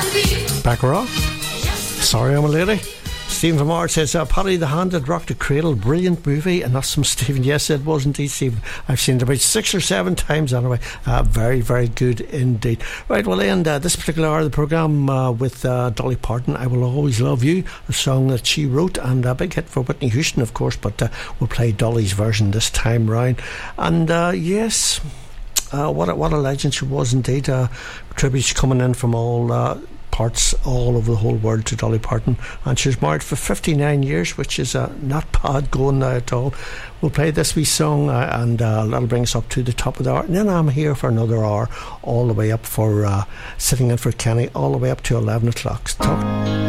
Baccarat. Sorry, I'm a lady. Stephen from Art says, Paddy the Hand That Rocked the Cradle, brilliant movie. And that's from Stephen. Yes, it was indeed, Stephen. I've seen it about 6 or 7 times anyway. Very, very good indeed. Right, we'll end this particular hour of the programme with Dolly Parton, I Will Always Love You, a song that she wrote, and a big hit for Whitney Houston, of course, but we'll play Dolly's version this time round. And yes, what a legend she was indeed. Tributes coming in from all parts all over the whole world to Dolly Parton, and she was married for 59 years, which is not bad going now at all. We'll play this wee song and that'll bring us up to the top of the hour, and then I'm here for another hour, all the way up for sitting in for Kenny, all the way up to 11 o'clock.